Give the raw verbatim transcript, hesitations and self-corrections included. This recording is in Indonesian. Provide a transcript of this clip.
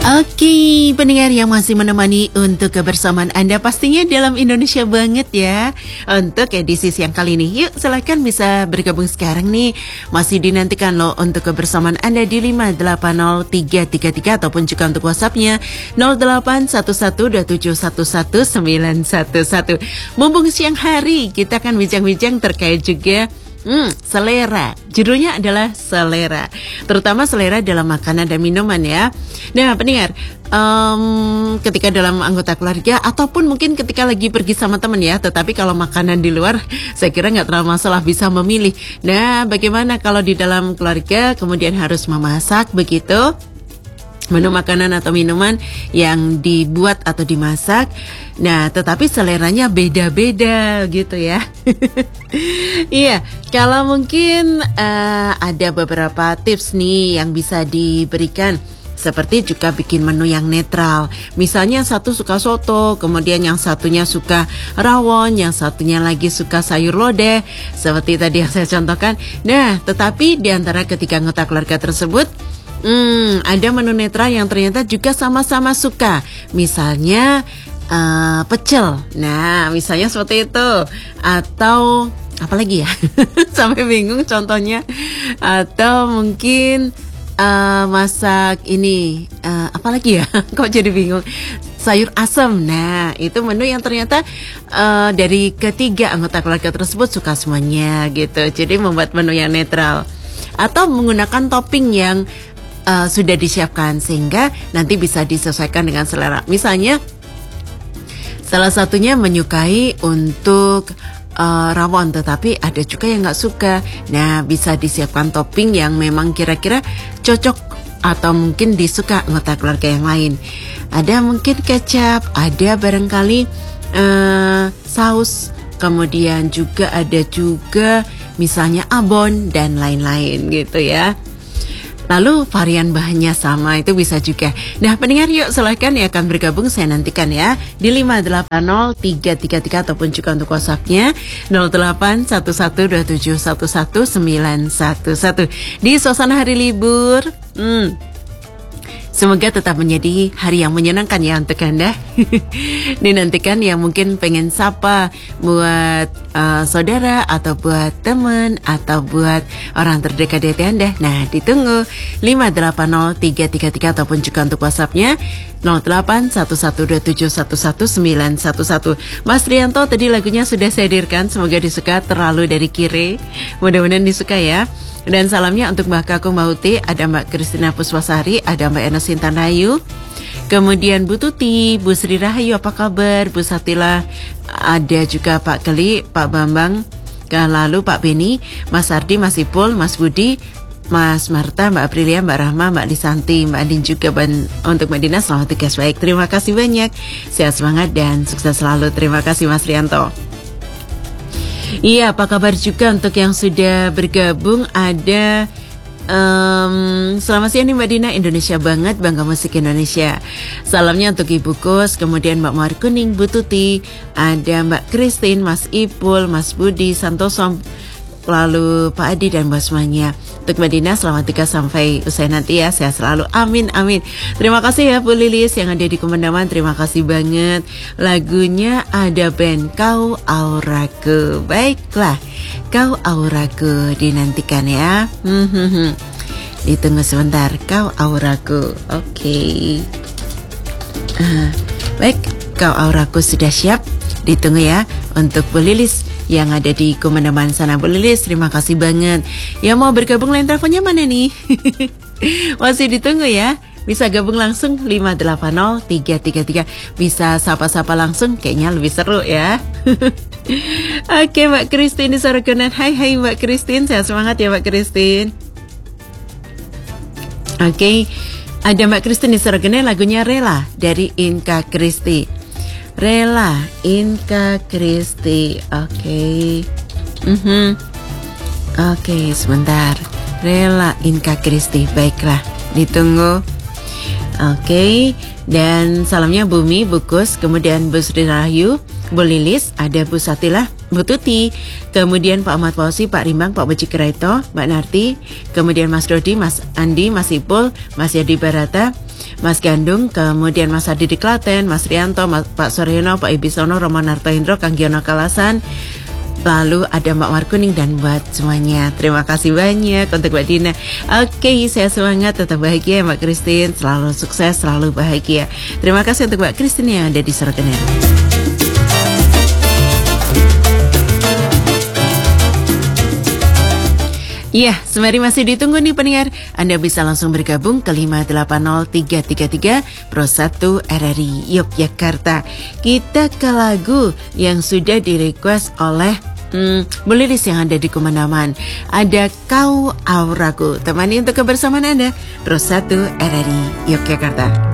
Oke, pendengar yang masih menemani untuk kebersamaan Anda pastinya dalam Indonesia banget ya. Untuk edisi siang kali ini, yuk silahkan bisa bergabung sekarang nih. Masih dinantikan loh untuk kebersamaan Anda di lima delapan nol tiga tiga tiga ataupun juga untuk WhatsApp-nya nol delapan satu satu dua tujuh satu satu sembilan satu satu. Mumpung siang hari, kita akan bincang-bincang terkait juga Hmm, selera. Judulnya adalah selera. Terutama selera dalam makanan dan minuman ya. Nah, pendengar, um, ketika dalam anggota keluarga ataupun mungkin ketika lagi pergi sama teman ya. Tetapi kalau makanan di luar, saya kira nggak terlalu masalah bisa memilih. Nah, bagaimana kalau di dalam keluarga kemudian harus memasak begitu? Menu makanan atau minuman yang dibuat atau dimasak. Nah, tetapi seleranya beda-beda gitu ya. Iya, kalau mungkin uh, ada beberapa tips nih yang bisa diberikan. Seperti juga bikin menu yang netral. Misalnya satu suka soto, kemudian yang satunya suka rawon, yang satunya lagi suka sayur lodeh. Seperti tadi yang saya contohkan. Nah, tetapi di antara ketiga anggota keluarga tersebut, Hmm, ada menu netral yang ternyata juga sama-sama suka. Misalnya uh, pecel. Nah, misalnya seperti itu. Atau apa lagi ya? Sampai bingung contohnya. Atau mungkin uh, masak ini uh, apa lagi ya? Kok jadi bingung? Sayur asam. Nah, itu menu yang ternyata uh, dari ketiga anggota keluarga tersebut suka semuanya gitu. Jadi membuat menu yang netral. Atau menggunakan topping yang Uh, sudah disiapkan sehingga nanti bisa disesuaikan dengan selera. Misalnya salah satunya menyukai untuk uh, rawon, tetapi ada juga yang nggak suka. Nah, bisa disiapkan topping yang memang kira-kira cocok atau mungkin disuka anggota keluarga yang lain. Ada mungkin kecap, ada barangkali uh, saus, kemudian juga ada juga misalnya abon dan lain-lain gitu ya. Lalu varian bahannya sama, itu bisa juga. Nah, pendengar yuk silahkan ya akan bergabung, saya nantikan ya di lima delapan nol tiga tiga tiga ataupun juga untuk WhatsApp-nya nol delapan satu satu dua tujuh satu satu sembilan satu satu. Di suasana hari libur, hmm, semoga tetap menjadi hari yang menyenangkan ya untuk Anda. Dinantikan yang mungkin pengen sapa buat uh, saudara atau buat teman atau buat orang terdekat dari Anda. Nah, ditunggu lima delapan nol tiga tiga tiga ataupun juga untuk WhatsApp-nya nol delapan satu satu dua tujuh satu satu sembilan satu satu. Mas Rianto tadi lagunya sudah saya hadirkan, semoga disuka. Terlalu dari Kire, mudah-mudahan disuka ya. Dan salamnya untuk Mbak Kakung Mauti, ada Mbak Kristina Puswasari, ada Mbak Ena Sintanayu, kemudian Bu Tuti, Bu Sri Rahayu, apa kabar? Bu Satila, ada juga Pak Keli, Pak Bambang, lalu Pak Beni, Mas Ardi, Mas Ipul, Mas Budi, Mas Marta, Mbak Aprilia, Mbak Rahma, Mbak Lisanti, Mbak Andin juga. ban- Untuk Mbak Dina, selamat tugas baik. Terima kasih banyak, sehat semangat dan sukses selalu. Terima kasih Mas Rianto. Iya, apa kabar juga untuk yang sudah bergabung? Ada um, selamat siang nih Mbak Dina, Indonesia banget, bangga musik Indonesia. Salamnya untuk Ibu Kus, kemudian Mbak Mawar Kuning, Bu Tuti, ada Mbak Christine, Mas Ipul, Mas Budi, Santoso, lalu Pak Adi dan Mbak semuanya. Untuk Mbak Dina, selamat tiga sampai usai nanti ya, sehat selalu, amin amin. Terima kasih ya Bu Lilis yang ada di Kemendaman, terima kasih banget. Lagunya ada band Kau Auraku. Baiklah, Kau Auraku dinantikan ya. Hmm, ditunggu sebentar, Kau Auraku. Oke. Okay. Uh, baik, Kau Auraku sudah siap. Ditunggu ya untuk Bu Lilis yang ada di Kemendaman sana. Bu Lilis, terima kasih banget. Yang mau bergabung lain teleponnya mana nih? Masih ditunggu ya. Bisa gabung langsung lima delapan nol tiga tiga tiga. Bisa sapa-sapa langsung, kayaknya lebih seru ya. Oke, Mbak Christine di Sorogonan. Hai hai Mbak Christine, sehat semangat ya Mbak Christine. Oke, ada Mbak Christine di Sorogonan, lagunya Rela dari Inka Kristi. Rela Inka Kristi. Oke. Okay. Mm-hmm. Oke, okay, sebentar. Rela Inka Kristi. Baiklah, ditunggu. Oke, okay. Dan salamnya Bumi, Bukus, kemudian Bu Sri Rahayu, Bu Lilis, ada Bu Satila, Bu Tuti, kemudian Pak Ahmad Fauzi, Pak Rimbang, Pak Beji Keraito, Mbak Narti, kemudian Mas Dodi, Mas Andi, Mas Ipul, Mas Yadi Barata, Mas Gandung, kemudian Mas Adi di Klaten, Mas Rianto, Mas, Pak Suryono, Pak Ibisono, Roman Hartoindro, Kang Giono Kalasan, lalu ada Mbak Markuning dan buat semuanya. Terima kasih banyak untuk Mbak Dina. Oke, saya semangat, tetap bahagia Mbak Christine, selalu sukses, selalu bahagia. Terima kasih untuk Mbak Christine yang ada di Sorotanera. Iya, sembari masih ditunggu nih pendengar, Anda bisa langsung bergabung ke lima delapan nol tiga tiga tiga Pro satu R R I Yogyakarta. Kita ke lagu yang sudah direquest oleh hmm, Bu Lilis yang ada di Kumandaman. Ada Kau Auraku. Temani untuk kebersamaan Anda, Pro satu R R I Yogyakarta.